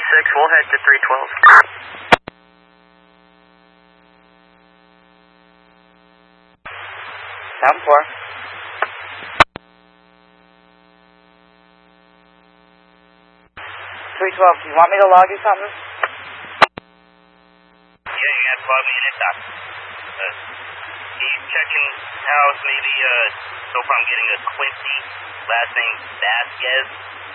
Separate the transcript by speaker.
Speaker 1: 6, we'll head to 312.
Speaker 2: Down 4. 312, do you want me to log you something?
Speaker 3: Yeah, you got to log me in at that. Can you check in house maybe, so if I'm getting a Quincy, last name Vasquez?